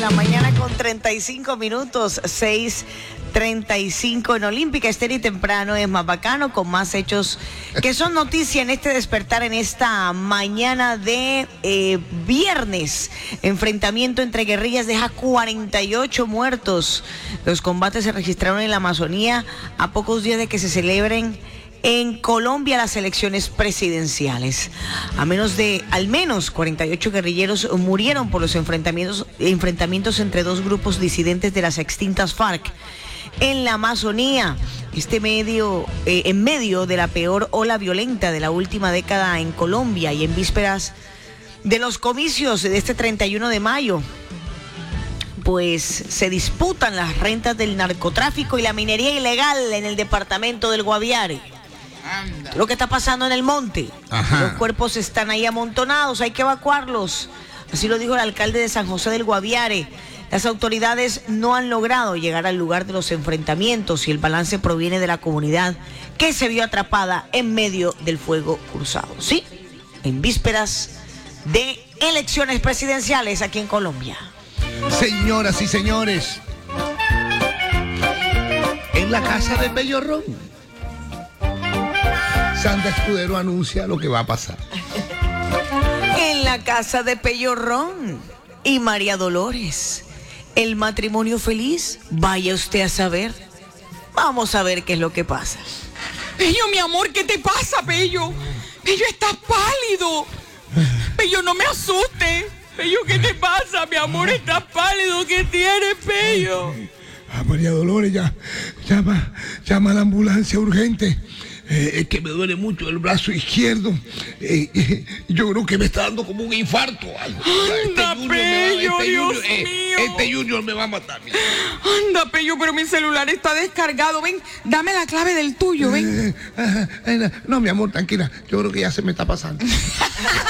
La mañana con 35 minutos, 6:35 en Olímpica Estéreo y temprano es más bacano, con más hechos que son noticia en este despertar, en esta mañana de viernes. Enfrentamiento entre guerrillas deja 48 muertos. Los combates se registraron en la Amazonía a pocos días de que se celebren en Colombia las elecciones presidenciales. Al menos 48 guerrilleros murieron por los enfrentamientos entre dos grupos disidentes de las extintas FARC en la Amazonía. En medio de la peor ola violenta de la última década en Colombia y en vísperas de los comicios de este 31 de mayo. Pues se disputan las rentas del narcotráfico y la minería ilegal en el departamento del Guaviare. Lo que está pasando en el monte. Ajá. Los cuerpos están ahí amontonados, hay que evacuarlos. Así lo dijo el alcalde de San José del Guaviare. Las autoridades no han logrado llegar al lugar de los enfrentamientos y el balance proviene de la comunidad que se vio atrapada en medio del fuego cruzado. Sí, en vísperas de elecciones presidenciales aquí en Colombia. Señoras y señores, en la casa de Bello Ron, Sandra Escudero anuncia lo que va a pasar. En la casa de Peyorrón y María Dolores, el matrimonio feliz, vaya usted a saber. Vamos a ver qué es lo que pasa. Pello, mi amor, ¿qué te pasa, Pello? Pello, estás pálido. Pello, no me asustes. Pello, ¿qué te pasa, mi amor? Estás pálido. ¿Qué tienes, Pello? María Dolores, llama a la ambulancia urgente. Es que me duele mucho el brazo izquierdo. Yo creo que me está dando como un infarto. Anda, Pello, Dios mío. Este Junior me va a matar. Mira. Anda, Pello, pero mi celular está descargado. Ven, dame la clave del tuyo, ven. No, mi amor, tranquila. Yo creo que ya se me está pasando.